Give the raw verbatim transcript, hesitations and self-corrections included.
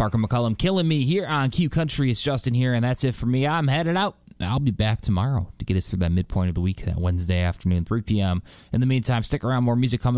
Parker McCullum killing me here on Q Country. It's Justin here, and that's it for me. I'm headed out. I'll be back tomorrow to get us through that midpoint of the week, that Wednesday afternoon, three p.m. In the meantime, stick around. More music coming